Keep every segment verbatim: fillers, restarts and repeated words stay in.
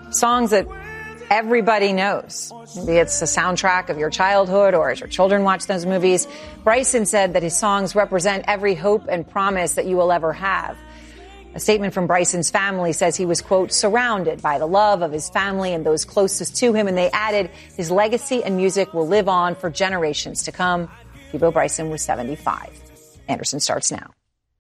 songs that everybody knows. Maybe it's the soundtrack of your childhood or as your children watch those movies. Bryson said that his songs represent every hope and promise that you will ever have. A statement from Bryson's family says he was, quote, surrounded by the love of his family and those closest to him. And they added his legacy and music will live on for generations to come. Peabo Bryson was seventy-five. Anderson starts now.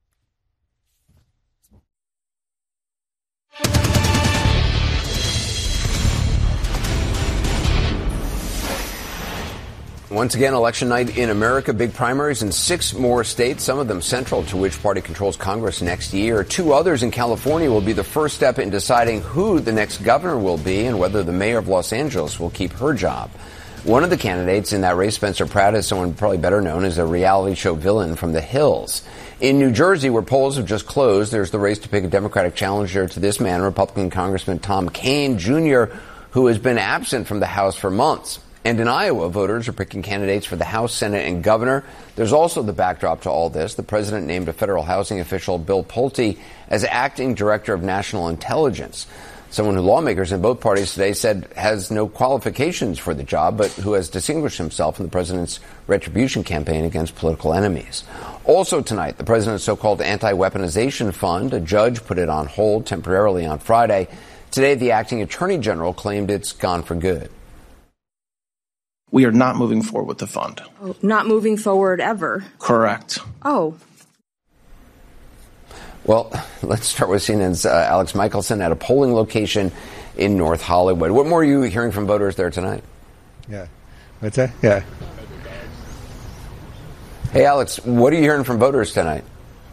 Once again, election night in America. Big primaries in six more states, some of them central to which party controls Congress next year. Two others in California will be the first step in deciding who the next governor will be and whether the mayor of Los Angeles will keep her job. One of the candidates in that race, Spencer Pratt, is someone probably better known as a reality show villain from The Hills. In New Jersey, where polls have just closed, there's the race to pick a Democratic challenger to this man, Republican Congressman Tom Kean, Junior, who has been absent from the House for months. And in Iowa, voters are picking candidates for the House, Senate, and governor. There's also the backdrop to all this. The president named a federal housing official, Bill Pulte, as acting director of national intelligence. Someone who lawmakers in both parties today said has no qualifications for the job, but who has distinguished himself in the president's retribution campaign against political enemies. Also tonight, the president's so-called anti-weaponization fund, a judge put it on hold temporarily on Friday. Today, the acting attorney general claimed it's gone for good. We are not moving forward with the fund. Oh, not moving forward ever? Correct. Oh. Well, let's start with C N N's uh, Alex Michelson at a polling location in North Hollywood. What more are you hearing from voters there tonight? Yeah. What's that? Yeah. Hey, Alex, what are you hearing from voters tonight?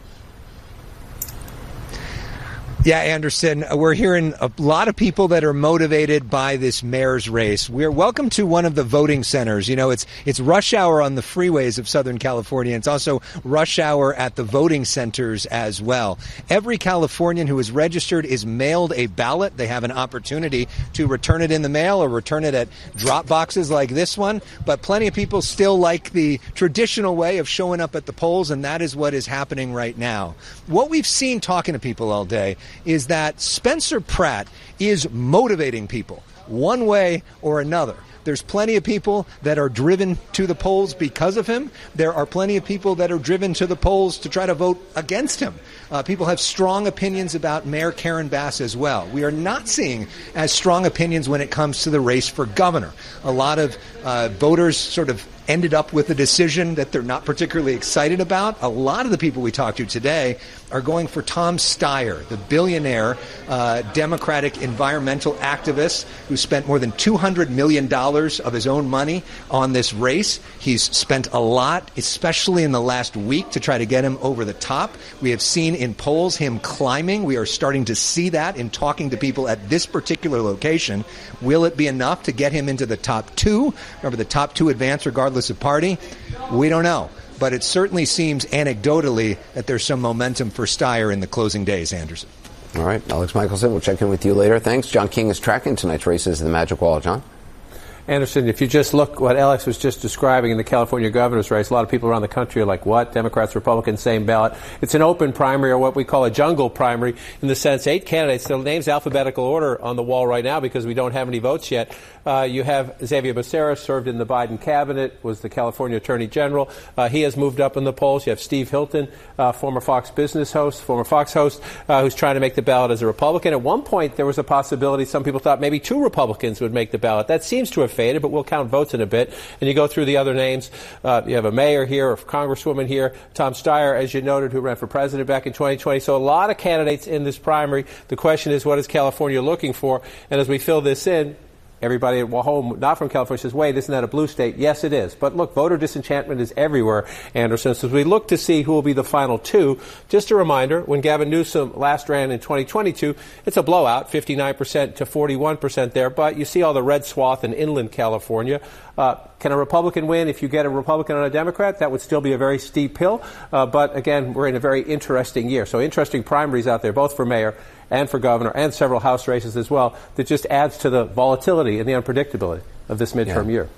Yeah, Anderson, we're hearing a lot of people that are motivated by this mayor's race. We're welcome to one of the voting centers. You know, it's it's rush hour on the freeways of Southern California. It's also rush hour at the voting centers as well. Every Californian who is registered is mailed a ballot. They have an opportunity to return it in the mail or return it at drop boxes like this one. But plenty of people still like the traditional way of showing up at the polls, and that is what is happening right now. What we've seen talking to people all day is that Spencer Pratt is motivating people one way or another. There's plenty of people that are driven to the polls because of him. There are plenty of people that are driven to the polls to try to vote against him. Uh, people have strong opinions about Mayor Karen Bass as well. We are not seeing as strong opinions when it comes to the race for governor. A lot of uh, voters sort of ended up with a decision that they're not particularly excited about. A lot of the people we talked to today are going for Tom Steyer, the billionaire uh, Democratic environmental activist who spent more than two hundred million dollars of his own money on this race. He's spent a lot, especially in the last week, to try to get him over the top. We have seen in polls him climbing. We are starting to see that in talking to people at this particular location. Will it be enough to get him into the top two? Remember, the top two advance regardless of party? We don't know. But it certainly seems anecdotally that there's some momentum for Steyer in the closing days, Anderson. All right, Alex Michelson, we'll check in with you later. Thanks. John King is tracking tonight's races in the Magic Wall. John? Anderson, if you just look what Alex was just describing in the California governor's race, a lot of people around the country are like, what? Democrats, Republicans, same ballot. It's an open primary, or what we call a jungle primary, in the sense eight candidates. The name's alphabetical order on the wall right now because we don't have any votes yet. Uh, you have Xavier Becerra, served in the Biden cabinet, was the California Attorney General. Uh, he has moved up in the polls. You have Steve Hilton, uh, former Fox Business host, former Fox host, uh, who's trying to make the ballot as a Republican. At one point, there was a possibility, some people thought maybe two Republicans would make the ballot. That seems to have faded, but we'll count votes in a bit. And you go through the other names. Uh, you have a mayor here, a congresswoman here, Tom Steyer, as you noted, who ran for president back in twenty twenty. So a lot of candidates in this primary. The question is, what is California looking for? And as we fill this in, everybody at home, not from California, says, wait, isn't that a blue state? Yes, it is. But look, voter disenchantment is everywhere, Anderson. So as we look to see who will be the final two, just a reminder, when Gavin Newsom last ran in twenty twenty-two, it's a blowout, fifty-nine percent to forty-one percent there. But you see all the red swath in inland California. Uh, can a Republican win if you get a Republican on a Democrat? That would still be a very steep hill. Uh, but again, we're in a very interesting year. So interesting primaries out there, both for mayor and for governor, and several House races as well, that just adds to the volatility and the unpredictability of this midterm yeah. year.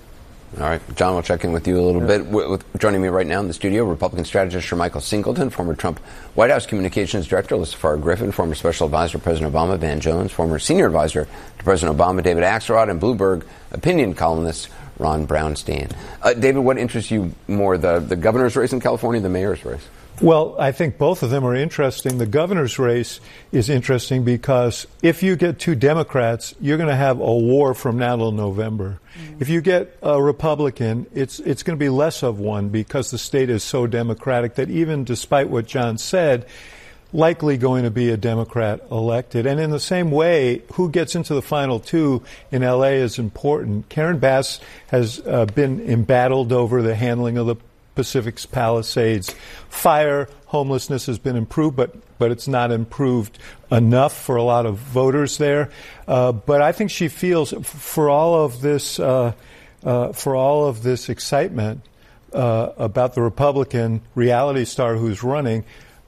All right. John, we'll check in with you a little bit. With, with, joining me right now in the studio, Republican strategist Shermichael Singleton, former Trump White House Communications Director Lissafara Griffin, former Special Advisor to President Obama Van Jones, former Senior Advisor to President Obama David Axelrod, and Bloomberg opinion columnist Ron Brownstein. Uh, David, what interests you more, the, the governor's race in California or the mayor's race? Well, I think both of them are interesting. The governor's race is interesting because if you get two Democrats, you're going to have a war from now till November. Mm-hmm. If you get a Republican, it's it's going to be less of one because the state is so Democratic that even despite what John said, likely going to be a Democrat elected. And in the same way, who gets into the final two in L A is important. Karen Bass has uh, been embattled over the handling of the Pacific Palisades fire. Homelessness has been improved, but but it's not improved enough for a lot of voters there. Uh, but I think she feels for all of this uh, uh, for all of this excitement uh, about the Republican reality star who's running,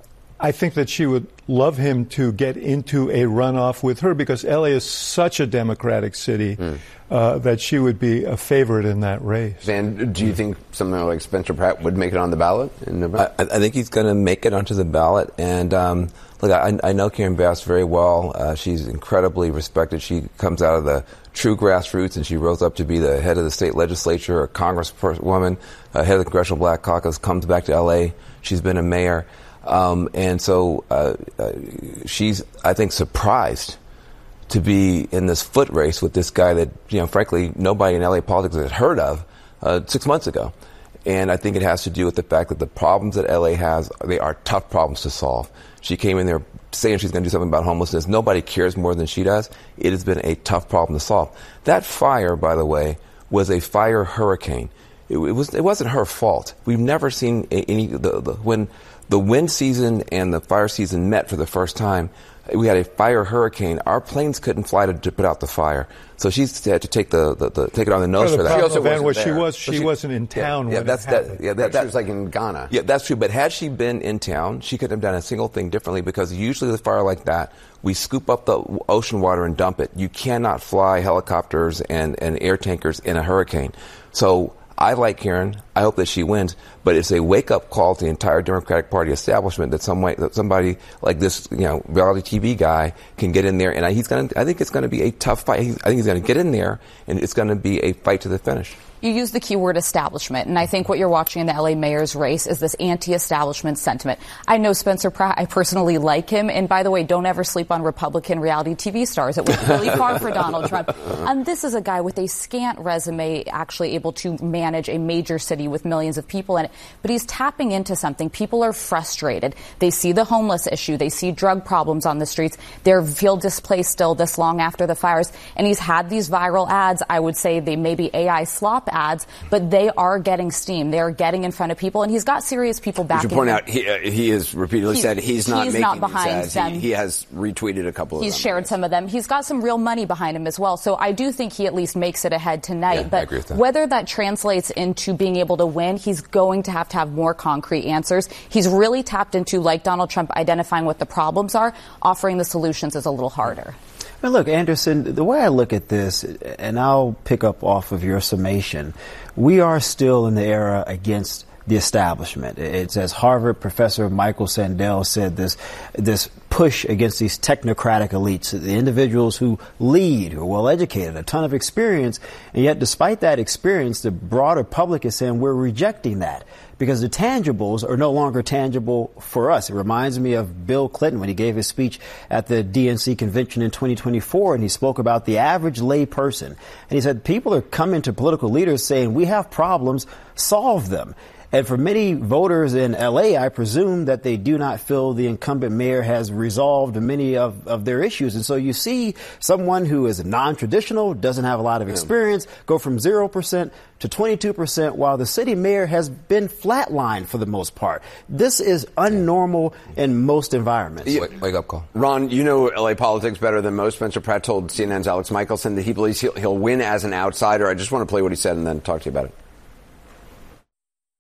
I think that she would love him to get into a runoff with her because L A is such a Democratic city mm. uh, that she would be a favorite in that race. And do you think something like Spencer Pratt would make it on the ballot in November? I, I think he's going to make it onto the ballot. And um, look, I, I know Karen Bass very well. Uh, she's incredibly respected. She comes out of the true grassroots, and she rose up to be the head of the state legislature, a congresswoman, uh, head of the Congressional Black Caucus, comes back to L A. She's been a mayor. Um, and so uh, uh, she's, I think, surprised to be in this foot race with this guy that, you know, frankly, nobody in L A politics had heard of uh, six months ago. And I think it has to do with the fact that the problems that L A has, they are tough problems to solve. She came in there saying she's going to do something about homelessness. Nobody cares more than she does. It has been a tough problem to solve. That fire, by the way, was a fire hurricane. It, it was, it wasn't her fault. We've never seen any, the, the, when the wind season and the fire season met for the first time, we had a fire hurricane. Our planes couldn't fly to, to put out the fire, so she had to take the, the, the take it on the nose well, for the that. She also wasn't was she was she, she wasn't in town. Yeah, when that's it that. Yeah, that, that she was like in Ghana. Yeah, that's true. But had she been in town, she could have done a single thing differently because usually with a fire like that, we scoop up the ocean water and dump it. You cannot fly helicopters and, and air tankers in a hurricane. So I like Karen. I hope that she wins, but it's a wake-up call to the entire Democratic Party establishment that some way, that somebody like this, you know, reality T V guy can get in there, and I, he's going. I think it's going to be a tough fight. He's, I think he's going to get in there, and it's going to be a fight to the finish. You use the keyword establishment, and I think what you're watching in the L A mayor's race is this anti-establishment sentiment. I know Spencer Pratt. I personally like him. And by the way, don't ever sleep on Republican reality T V stars. It went really far for Donald Trump. And this is a guy with a scant resume, actually able to manage a major city with millions of people in it. But he's tapping into something. People are frustrated. They see the homeless issue. They see drug problems on the streets. They feel displaced still this long after the fires. And he's had these viral ads. I would say they may be A I slop ads, but they are getting steam. They are getting in front of people, and he's got serious people backing him. You should point out he, uh, he has repeatedly he, said he's not he's making not behind these ads. them. He, he has retweeted a couple of he's them. He's shared some of them. He's got some real money behind him as well. So I do think he at least makes it ahead tonight. Yeah, but I agree with that. Whether that translates into being able to win, he's going to have to have more concrete answers. He's really tapped into, like Donald Trump, identifying what the problems are. Offering the solutions is a little harder. Well, look, Anderson, the way I look at this, and I'll pick up off of your summation, we are still in the era against the establishment. It's as Harvard professor Michael Sandel said, this this push against these technocratic elites, the individuals who lead, who are well educated, a ton of experience, and yet despite that experience, the broader public is saying we're rejecting that because the tangibles are no longer tangible for us. It reminds me of Bill Clinton when he gave his speech at the D N C convention in twenty twenty-four, and he spoke about the average lay person. And he said people are coming to political leaders saying we have problems, solve them. And for many voters in L A, I presume that they do not feel the incumbent mayor has resolved many of, of their issues. And so you see someone who is non-traditional, doesn't have a lot of experience, go from zero percent to twenty-two percent, while the city mayor has been flatlined for the most part. This is unnormal in most environments. Yeah. Wake, wake up call. Ron, you know L A politics better than most. Spencer Pratt told C N N's Alex Michelson that he believes he'll, he'll win as an outsider. I just want to play what he said and then talk to you about it.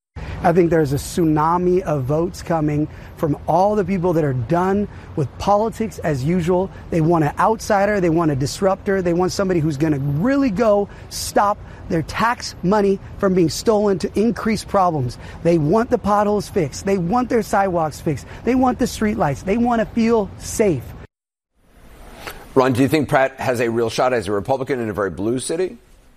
I think there's a tsunami of votes coming from all the people that are done with politics as usual. They want an outsider. They want a disruptor. They want somebody who's going to really go stop their tax money from being stolen to increase problems. They want the potholes fixed. They want their sidewalks fixed. They want the streetlights. They want to feel safe. Ron, do you think Pratt has a real shot as a Republican in a very blue city?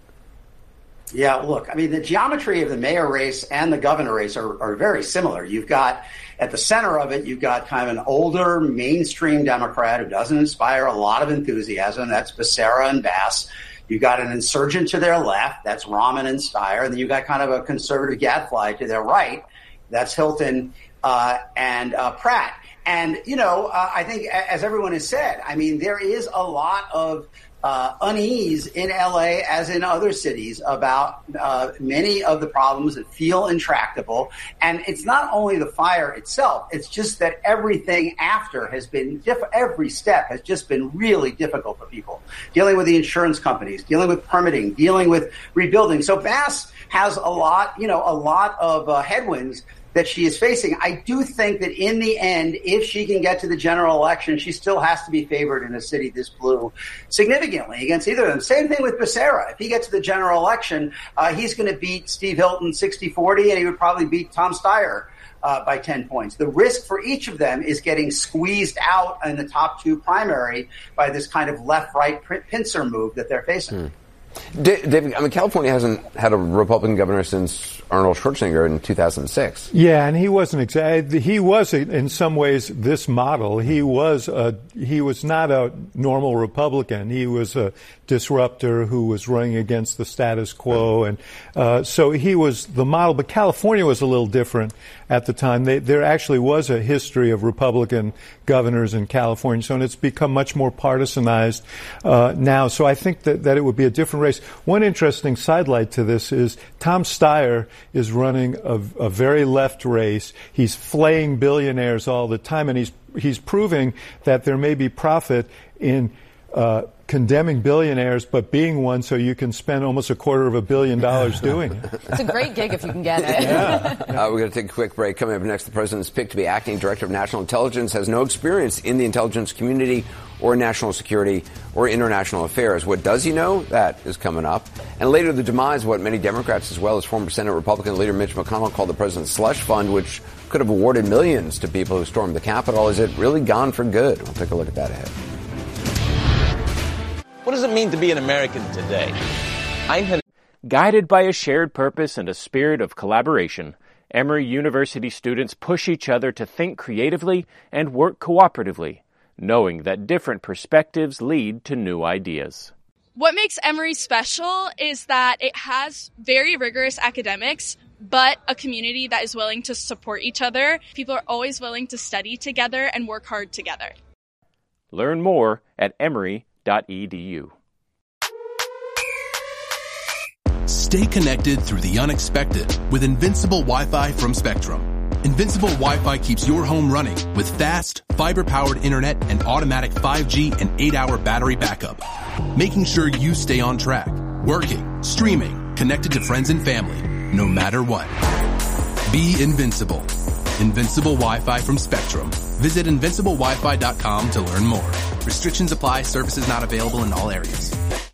Yeah, look, I mean, the geometry of the mayor race and the governor race are, are very similar. You've got, at the center of it, you've got kind of an older mainstream Democrat who doesn't inspire a lot of enthusiasm. That's Becerra and Bass. You've got an insurgent to their left. That's Rahman and Steyer. And then you've got kind of a conservative gadfly to their right. That's Hilton uh, and uh, Pratt. And, you know, uh, I think, as everyone has said, I mean, there is a lot of uh, unease in L A as in other cities about uh, many of the problems that feel intractable. And it's not only the fire itself. It's just that everything after has been diff- every step has just been really difficult for people. Dealing with the insurance companies, dealing with permitting, dealing with rebuilding. So Bass has a lot, you know, a lot of uh, headwinds that she is facing. I do think that in the end, if she can get to the general election, she still has to be favored in a city this blue significantly against either of them. Same thing with Becerra. If he gets to the general election, uh, he's going to beat Steve Hilton sixty forty, and he would probably beat Tom Steyer uh, by ten points. The risk for each of them is getting squeezed out in the top two primary by this kind of left-right pincer move that they're facing. Hmm. David, I mean, California hasn't had a Republican governor since Arnold Schwarzenegger in two thousand six. Yeah, and he wasn't exactly. He was, in some ways, this model. He was a. He was not a normal Republican. He was a disruptor who was running against the status quo, and uh, so he was the model. But California was a little different at the time. They, there actually was a history of Republican governors in California, so and it's become much more partisanized uh, now. So I think that, that it would be a different race. One interesting sidelight to this is Tom Steyer is running a, a very left race. He's flaying billionaires all the time, and he's he's proving that there may be profit in uh, condemning billionaires, but being one so you can spend almost a quarter of a billion dollars doing it. It's a great gig if you can get it. Yeah. Uh, we're going to take a quick break. Coming up next, the president's pick to be acting director of national intelligence has no experience in the intelligence community or national security or international affairs. What does he know? That is coming up. And later, the demise of what many Democrats as well as former Senate Republican leader Mitch McConnell called the president's slush fund, which could have awarded millions to people who stormed the Capitol. Is it really gone for good? We'll take a look at that ahead. What does it mean to be an American today? I'm Guided by a shared purpose and a spirit of collaboration, Emory University students push each other to think creatively and work cooperatively, knowing that different perspectives lead to new ideas. What makes Emory special is that it has very rigorous academics, but a community that is willing to support each other. People are always willing to study together and work hard together. Learn more at emory dot e d u. Stay connected through the unexpected with Invincible Wi-Fi from Spectrum. Invincible Wi-Fi keeps your home running with fast, fiber-powered internet and automatic five G and eight hour battery backup, making sure you stay on track, working, streaming, connected to friends and family, no matter what. Be invincible. Invincible Wi-Fi from Spectrum. Visit invincible wi fi dot com to learn more. Restrictions apply. Services not available in all areas.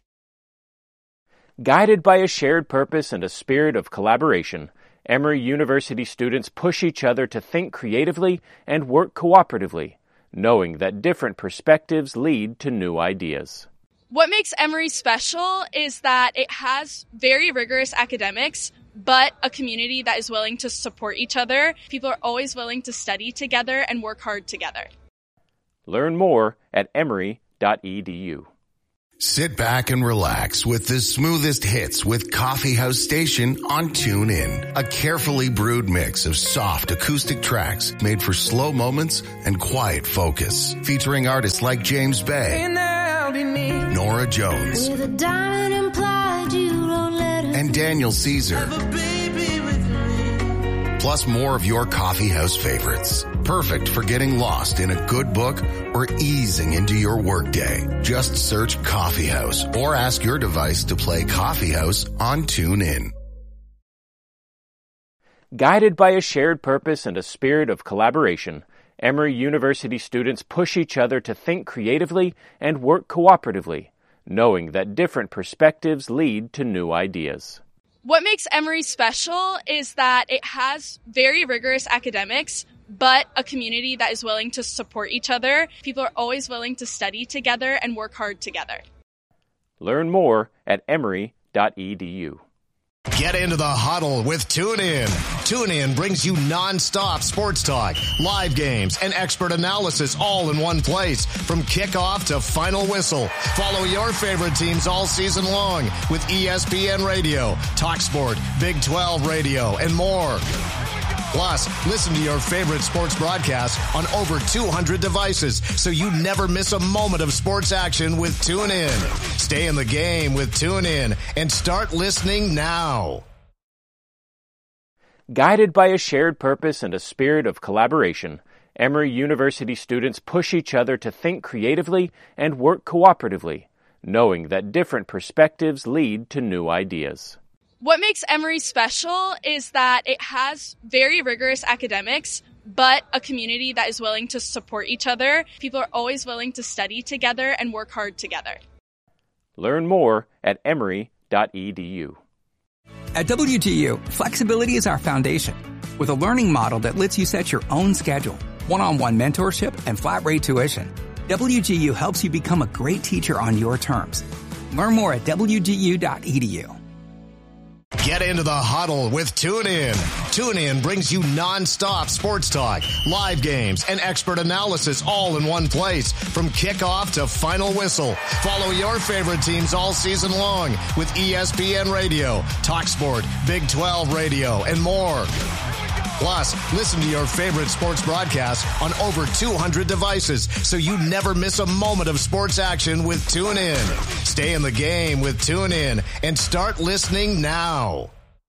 Guided by a shared purpose and a spirit of collaboration, Emory University students push each other to think creatively and work cooperatively, knowing that different perspectives lead to new ideas. What makes Emory special is that it has very rigorous academics, but a community that is willing to support each other. People are always willing to study together and work hard together. Learn more at emory dot e d u. Sit back and relax with the smoothest hits with Coffee House Station on TuneIn. A carefully brewed mix of soft acoustic tracks made for slow moments and quiet focus. Featuring artists like James Bay, Nora Jones, and Daniel Caesar. Plus more of your coffee house favorites. Perfect for getting lost in a good book or easing into your workday. Just search Coffee House or ask your device to play Coffee House on TuneIn. Guided by a shared purpose and a spirit of collaboration, Emory University students push each other to think creatively and work cooperatively, knowing that different perspectives lead to new ideas. What makes Emory special is that it has very rigorous academics, but a community that is willing to support each other. People are always willing to study together and work hard together. Learn more at emory dot e d u. Get into the huddle with TuneIn. TuneIn brings you non-stop sports talk, live games, and expert analysis all in one place from kickoff to final whistle. Follow your favorite teams all season long with E S P N Radio, TalkSport, Big twelve Radio, and more. Plus, listen to your favorite sports broadcasts on over two hundred devices so you never miss a moment of sports action with TuneIn. Stay in the game with TuneIn and start listening now. Guided by a shared purpose and a spirit of collaboration, Emory University students push each other to think creatively and work cooperatively, knowing that different perspectives lead to new ideas. What makes Emory special is that it has very rigorous academics, but a community that is willing to support each other. People are always willing to study together and work hard together. Learn more at emory dot e d u. At W G U, flexibility is our foundation. With a learning model that lets you set your own schedule, one-on-one mentorship, and flat-rate tuition, W G U helps you become a great teacher on your terms. Learn more at w g u dot e d u. Get into the huddle with TuneIn. TuneIn brings you non-stop sports talk, live games, and expert analysis all in one place from kickoff to final whistle. Follow your favorite teams all season long with E S P N Radio, TalkSport, Big twelve Radio, and more. Plus, listen to your favorite sports broadcasts on over two hundred devices so you never miss a moment of sports action with TuneIn. Stay in the game with TuneIn and start listening now.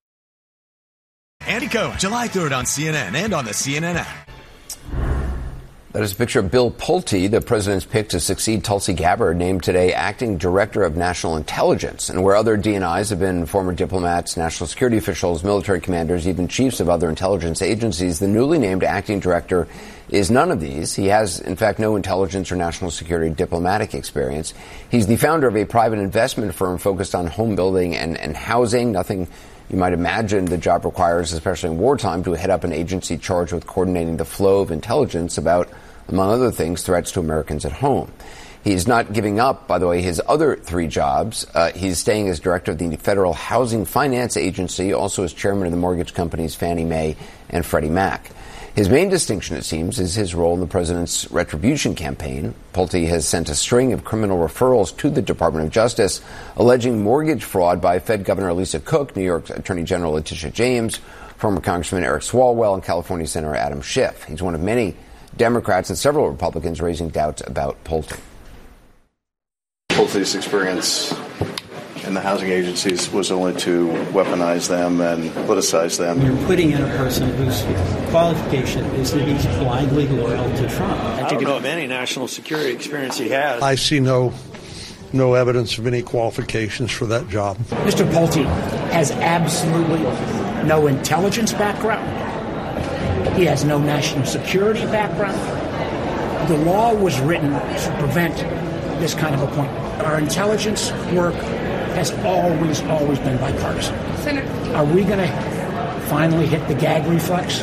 Andy Cohen, July third on C N N and on the C N N app. That is a picture of Bill Pulte, the president's pick to succeed Tulsi Gabbard, named today acting director of national intelligence. And where other D N Is have been former diplomats, national security officials, military commanders, even chiefs of other intelligence agencies, the newly named acting director is none of these. He has, in fact, no intelligence or national security diplomatic experience. He's the founder of a private investment firm focused on home building and, and housing. Nothing you might imagine the job requires, especially in wartime, to head up an agency charged with coordinating the flow of intelligence about, among other things, threats to Americans at home. He's not giving up, by the way, his other three jobs. Uh, he's staying as director of the Federal Housing Finance Agency, also as chairman of the mortgage companies Fannie Mae and Freddie Mac. His main distinction, it seems, is his role in the president's retribution campaign. Pulte has sent a string of criminal referrals to the Department of Justice, alleging mortgage fraud by Fed Governor Lisa Cook, New York Attorney General Letitia James, former Congressman Eric Swalwell, and California Senator Adam Schiff. He's one of many Democrats and several Republicans raising doubts about Pulte. Pulte's experience in the housing agencies was only to weaponize them and politicize them. You're putting in a person whose qualification is that he's blindly loyal to Trump. I don't know of any national security experience he has. I see no no evidence of any qualifications for that job. Mister Pulte has absolutely no intelligence background. He has no national security background. The law was written to prevent this kind of appointment. Our intelligence work has always, always been bipartisan. Senator. Are we going to finally hit the gag reflex?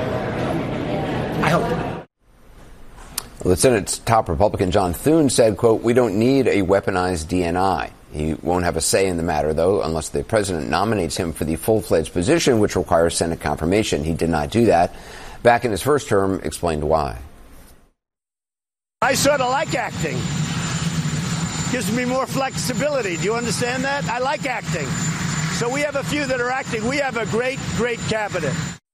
I hope. Well, the Senate's top Republican John Thune said, quote, "We don't need a weaponized D N I. He won't have a say in the matter, though, unless the president nominates him for the full-fledged position, which requires Senate confirmation. He did not do that. Back in his first term, explained why. I sort of like acting. Gives me more flexibility. Do you understand that? I like acting. So we have a few that are acting. We have a great, great cabinet.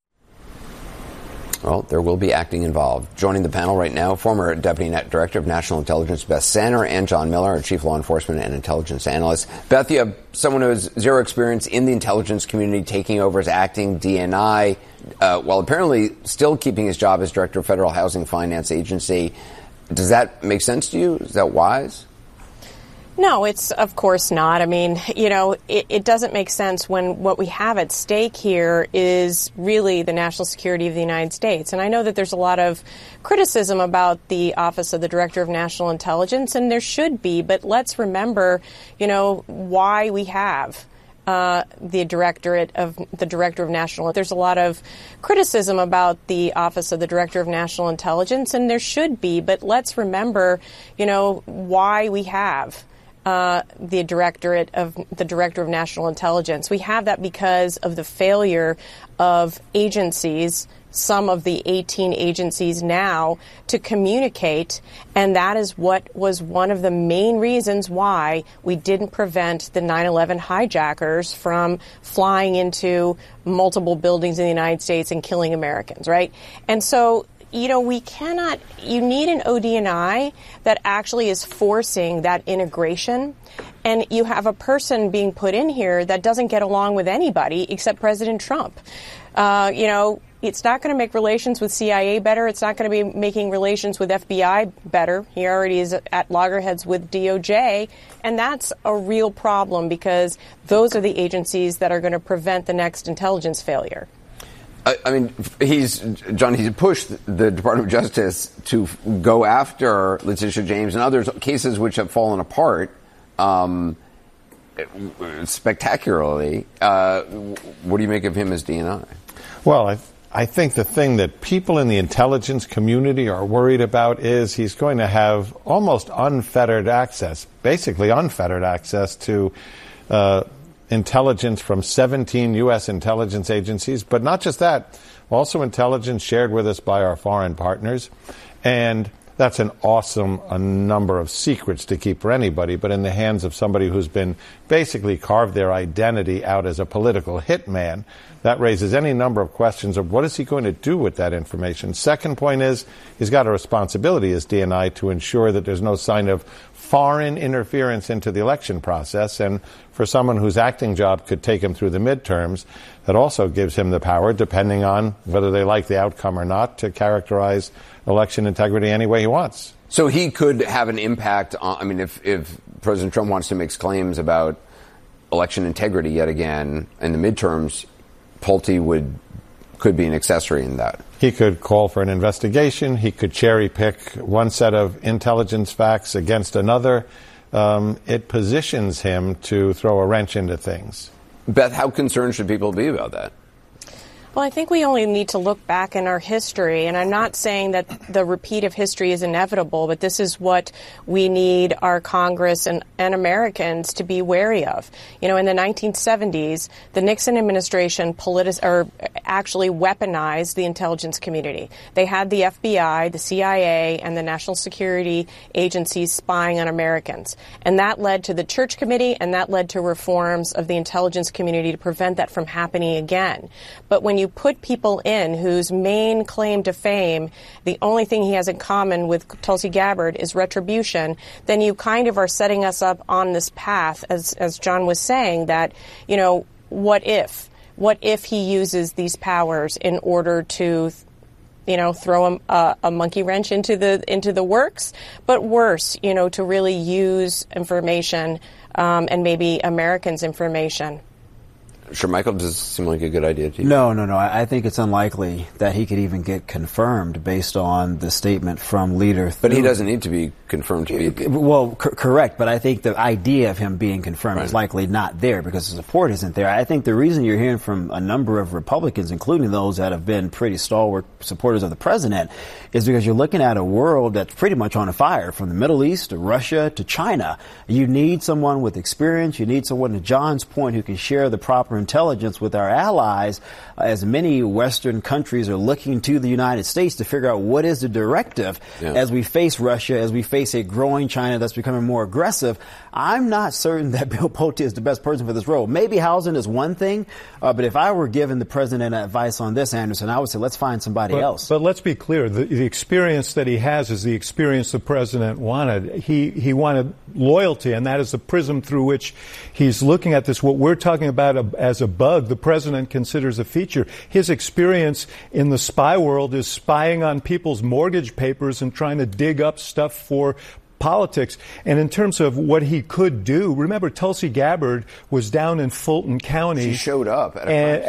Well, there will be acting involved. Joining the panel right now, former Deputy Director of National Intelligence Beth Sanner and John Miller, our Chief Law Enforcement and Intelligence Analyst. Beth, you have someone who has zero experience in the intelligence community taking over as acting D N I, uh, while apparently still keeping his job as Director of Federal Housing Finance Agency. Does that make sense to you? Is that wise? No, it's of course not. I mean, you know, it, it doesn't make sense when what we have at stake here is really the national security of the United States. And I know that there's a lot of criticism about the Office of the Director of National Intelligence, and there should be. But let's remember, you know, why we have Uh, the directorate of the director of national. There's a lot of criticism about the Office of the Director of National Intelligence, and there should be. But let's remember, you know, why we have uh, the directorate of the Director of National Intelligence. We have that because of the failure of agencies, some of the eighteen agencies now, to communicate, and that is what was one of the main reasons why we didn't prevent the nine eleven hijackers from flying into multiple buildings in the United States and killing Americans, right? And so, you know, we cannot, you need an O D N I that actually is forcing that integration. And you have a person being put in here that doesn't get along with anybody except President Trump. Uh, you know, it's not going to make relations with C I A better. It's not going to be making relations with F B I better. He already is at loggerheads with D O J. And that's a real problem because those are the agencies that are going to prevent the next intelligence failure. I, I mean, he's, John, he's pushed the Department of Justice to go after Letitia James and others, cases which have fallen apart um, spectacularly. Uh, what do you make of him as D N I? Well, I I think the thing that people in the intelligence community are worried about is he's going to have almost unfettered access, basically unfettered access to uh, intelligence from seventeen U S intelligence agencies, but not just that, also intelligence shared with us by our foreign partners. And that's an awesome a number of secrets to keep for anybody, but in the hands of somebody who's been basically carved their identity out as a political hitman, that raises any number of questions of what is he going to do with that information. Second point is he's got a responsibility as D N I to ensure that there's no sign of foreign interference into the election process. And for someone whose acting job could take him through the midterms, that also gives him the power, depending on whether they like the outcome or not, to characterize election integrity any way he wants. So he could have an impact on, I mean, if, if President Trump wants to make claims about election integrity yet again in the midterms, Pulte would could be an accessory in that. He could call for an investigation. He could cherry pick one set of intelligence facts against another. Um, it positions him to throw a wrench into things. Beth, how concerned should people be about that? Well, I think we only need to look back in our history, and I'm not saying that the repeat of history is inevitable, but this is what we need our Congress and, and Americans to be wary of. You know, in the nineteen seventies, the Nixon administration politic- or actually weaponized the intelligence community. They had the F B I, the C I A, and the National Security Agencies spying on Americans. And that led to the Church Committee, and that led to reforms of the intelligence community to prevent that from happening again. But when you you put people in whose main claim to fame, the only thing he has in common with Tulsi Gabbard is retribution, then you kind of are setting us up on this path, as, as John was saying, that, you know, what if? What if he uses these powers in order to, you know, throw a, a monkey wrench into the into the works? But worse, you know, to really use information um, and maybe Americans' information. Sure, Michael, does this seem like a good idea to you? No, no, no. I think it's unlikely that he could even get confirmed based on the statement from Leader Thune. But he doesn't need to be confirmed to be... Well, c- correct, but I think the idea of him being confirmed right. is likely not there because the support isn't there. I think the reason you're hearing from a number of Republicans, including those that have been pretty stalwart supporters of the president, is because you're looking at a world that's pretty much on fire, from the Middle East to Russia to China. You need someone with experience. You need someone, to John's point, who can share the proper intelligence with our allies, uh, as many Western countries are looking to the United States to figure out what is the directive yeah. as we face Russia, as we face a growing China that's becoming more aggressive. I'm not certain that Bill Pulte is the best person for this role. Maybe housing is one thing, uh, but if I were giving the president advice on this, Anderson, I would say let's find somebody but, else. But let's be clear. The, the experience that he has is the experience the president wanted. He, he wanted loyalty, and that is the prism through which he's looking at this. What we're talking about as a bug, the president considers a feature. His experience in the spy world is spying on people's mortgage papers and trying to dig up stuff for politics. And in terms of what he could do, remember Tulsi Gabbard was down in Fulton County. She showed up at a and,